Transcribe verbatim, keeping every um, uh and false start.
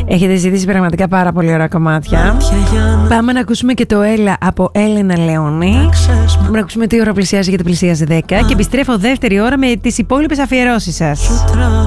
Έχετε ζητήσει πραγματικά πάρα πολύ ωραία κομμάτια. Πάμε να ακούσουμε και το Έλα από Έλενα Λεόνη. Πάμε να ακούσουμε τι ώρα πλησιάζει, γιατί πλησιάζει δέκα. Και επιστρέφω δεύτερη ώρα με τις υπόλοιπες αφιερώσεις σας.